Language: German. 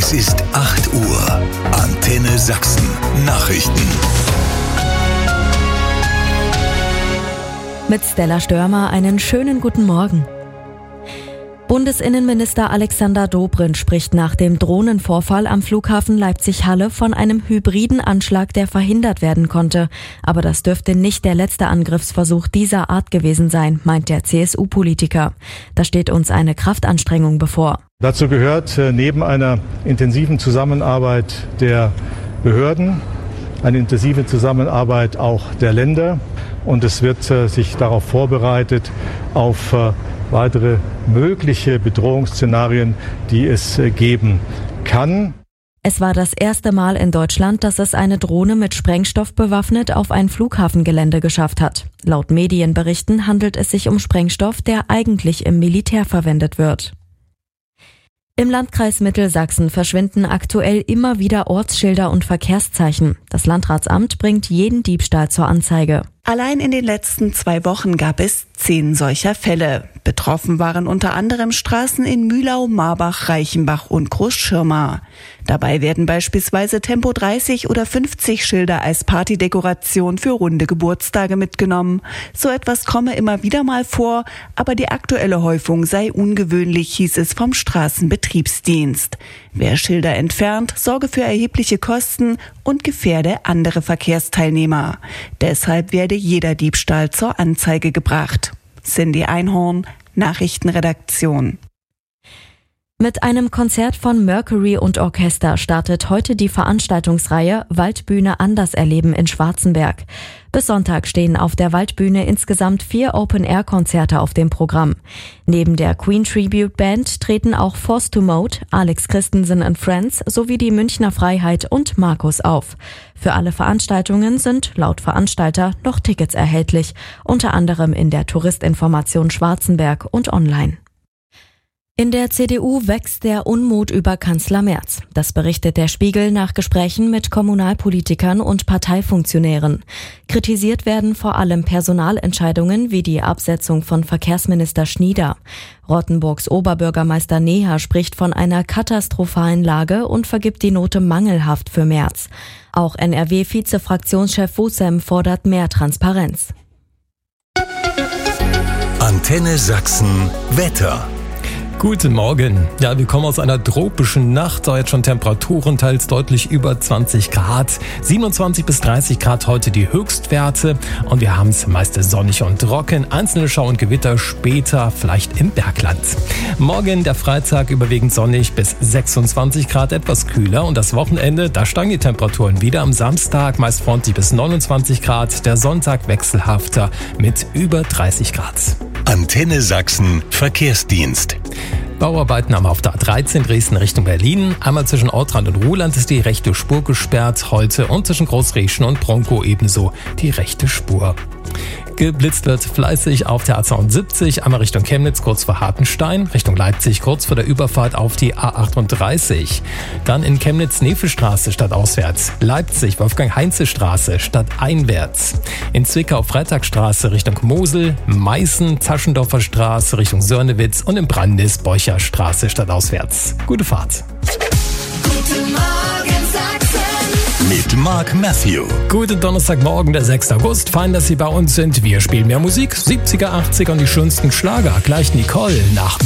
Es ist 8 Uhr. Antenne Sachsen. Nachrichten. Mit Stella Störmer einen schönen guten Morgen. Bundesinnenminister Alexander Dobrindt spricht nach dem Drohnenvorfall am Flughafen Leipzig-Halle von einem hybriden Anschlag, der verhindert werden konnte. Aber das dürfte nicht der letzte Angriffsversuch dieser Art gewesen sein, meint der CSU-Politiker. Da steht uns eine Kraftanstrengung bevor. Dazu gehört neben einer intensiven Zusammenarbeit der Behörden eine intensive Zusammenarbeit auch der Länder. Und es wird sich darauf vorbereitet, auf weitere mögliche Bedrohungsszenarien, die es geben kann. Es war das erste Mal in Deutschland, dass es eine Drohne mit Sprengstoff bewaffnet auf ein Flughafengelände geschafft hat. Laut Medienberichten handelt es sich um Sprengstoff, der eigentlich im Militär verwendet wird. Im Landkreis Mittelsachsen verschwinden aktuell immer wieder Ortsschilder und Verkehrszeichen. Das Landratsamt bringt jeden Diebstahl zur Anzeige. Allein in den letzten 2 Wochen gab es 10 solcher Fälle. Betroffen waren unter anderem Straßen in Mühlau, Marbach, Reichenbach und Großschirma. Dabei werden beispielsweise Tempo 30 oder 50 Schilder als Partydekoration für runde Geburtstage mitgenommen. So etwas komme immer wieder mal vor, aber die aktuelle Häufung sei ungewöhnlich, hieß es vom Straßenbetriebsdienst. Wer Schilder entfernt, sorge für erhebliche Kosten und gefährde andere Verkehrsteilnehmer. Deshalb werde jeder Diebstahl zur Anzeige gebracht. Cindy Einhorn, Nachrichtenredaktion. Mit einem Konzert von Mercury und Orchester startet heute die Veranstaltungsreihe Waldbühne anders erleben in Schwarzenberg. Bis Sonntag stehen auf der Waldbühne insgesamt 4 Open-Air-Konzerte auf dem Programm. Neben der Queen Tribute Band treten auch Forced to Mode, Alex Christensen and Friends sowie die Münchner Freiheit und Markus auf. Für alle Veranstaltungen sind laut Veranstalter noch Tickets erhältlich, unter anderem in der Touristinformation Schwarzenberg und online. In der CDU wächst der Unmut über Kanzler Merz. Das berichtet der Spiegel nach Gesprächen mit Kommunalpolitikern und Parteifunktionären. Kritisiert werden vor allem Personalentscheidungen wie die Absetzung von Verkehrsminister Schnieder. Rottenburgs Oberbürgermeister Neher spricht von einer katastrophalen Lage und vergibt die Note mangelhaft für Merz. Auch NRW-Vizefraktionschef Wussem fordert mehr Transparenz. Antenne Sachsen Wetter. Guten Morgen. Ja, wir kommen aus einer tropischen Nacht. Da jetzt schon Temperaturen teils deutlich über 20 Grad. 27 bis 30 Grad heute die Höchstwerte. Und wir haben es meist sonnig und trocken. Einzelne Schau- und Gewitter später, vielleicht im Bergland. Morgen der Freitag überwiegend sonnig bis 26 Grad, etwas kühler. Und das Wochenende, da steigen die Temperaturen wieder. Am Samstag meist freundlich bis 29 Grad. Der Sonntag wechselhafter mit über 30 Grad. Antenne Sachsen Verkehrsdienst. Bauarbeiten am auf der A13 Dresden Richtung Berlin. Einmal zwischen Ortrand und Ruhland ist die rechte Spur gesperrt heute und zwischen Großrieschen und Bronkow ebenso die rechte Spur. Geblitzt wird fleißig auf der A72, einmal Richtung Chemnitz kurz vor Hartenstein, Richtung Leipzig kurz vor der Überfahrt auf die A38. Dann in Chemnitz Nefelstraße stadtauswärts, Leipzig Wolfgang-Heinze-Straße stadteinwärts. In Zwickau Freitagsstraße Richtung Mosel, Meißen Taschendorfer Straße Richtung Sörnewitz und in Brandis Beucher Straße stadtauswärts. Gute Fahrt. Guten Morgen Sachsen. Mit Mark Matthew. Guten Donnerstagmorgen, der 6. August. Fein, dass Sie bei uns sind. Wir spielen mehr Musik, 70er, 80er und die schönsten Schlager. Gleich Nicole nach